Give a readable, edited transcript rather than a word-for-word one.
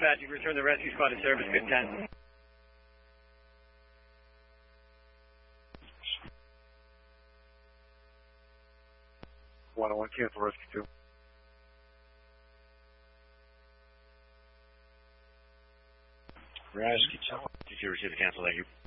dispatch. You return the rescue squad to service. Good 10. One cancel rescue 2. Rescue 2. Did you receive the cancel? Thank you.